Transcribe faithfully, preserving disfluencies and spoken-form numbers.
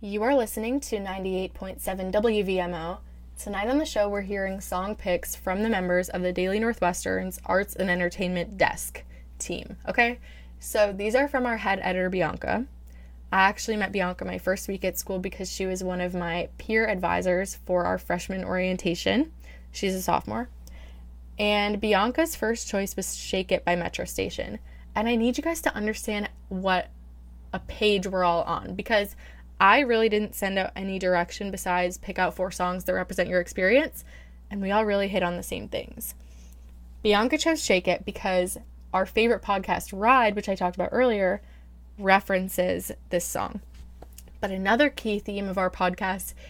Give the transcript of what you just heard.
You are listening to ninety-eight point seven W V M O. Tonight on the show, we're hearing song picks from the members of the Daily Northwestern's Arts and Entertainment Desk team, okay? So these are from our head editor, Bianca. I actually met Bianca my first week at school because she was one of my peer advisors for our freshman orientation. She's a sophomore. And Bianca's first choice was Shake It by Metro Station. And I need you guys to understand what a page we're all on, because I really didn't send out any direction besides pick out four songs that represent your experience, and we all really hit on the same things. Bianca chose Shake It because our favorite podcast, Ride, which I talked about earlier, references this song. But another key theme of our podcast